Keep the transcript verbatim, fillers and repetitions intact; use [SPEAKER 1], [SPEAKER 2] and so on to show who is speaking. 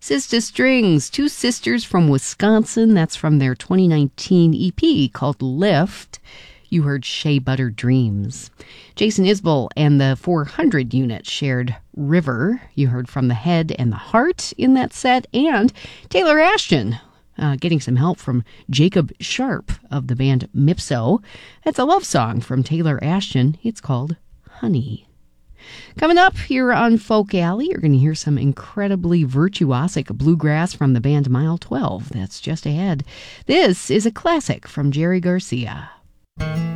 [SPEAKER 1] Sister Strings, two sisters from Wisconsin. That's from their twenty nineteen E P called Lift. You heard Shea Butter Dreams. Jason Isbell and the four hundred unit shared River. You heard From the Head and the Heart in that set. And Taylor Ashton, uh, getting some help from Jacob Sharp of the band Mipso. That's a love song from Taylor Ashton. It's called Honey. Coming up here on Folk Alley, you're going to hear some incredibly virtuosic bluegrass from the band Mile twelve. That's just ahead. This is a classic from Jerry Garcia.